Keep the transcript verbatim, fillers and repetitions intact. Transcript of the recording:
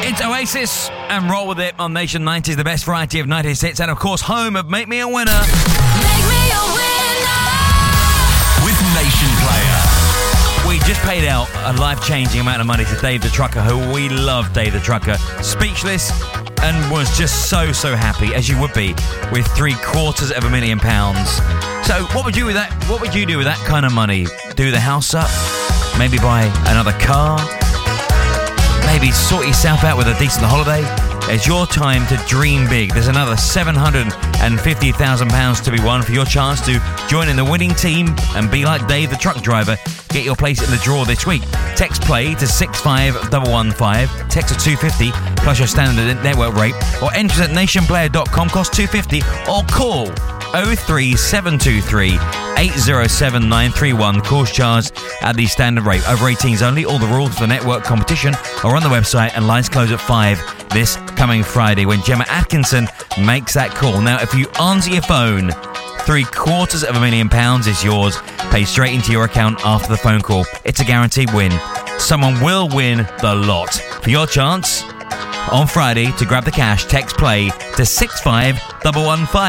It's Oasis and Roll With It on Nation nineties, the best variety of nineties hits, and of course home of Make Me A Winner. Make me a winner with Nation Player. We just paid out a life-changing amount of money to Dave the Trucker, who we love. Dave the Trucker, speechless and was just so, so happy, as you would be, with three quarters of a million pounds. So what would you with that? What would you do with that kind of money? Do the house up? Maybe buy another car? Maybe sort yourself out with a decent holiday? It's your time to dream big. There's another seven hundred fifty thousand pounds to be won for your chance to join in the winning team and be like Dave the truck driver. Get your place in the draw this week. Text play to six five one one five. Text to two fifty plus your standard network rate, or enter at nation player dot com, cost two fifty, or call oh three seven two three eight oh seven nine three one. Calls charged at the standard rate. Over eighteens only. All the rules for the network competition are on the website, and lines close at five this coming Friday when Gemma Atkinson makes that call. Now, if you answer your phone, three quarters of a million pounds is yours, paid straight into your account after the phone call. It's a guaranteed win. Someone will win the lot. For your chance on Friday to grab the cash, text play to six five one one five.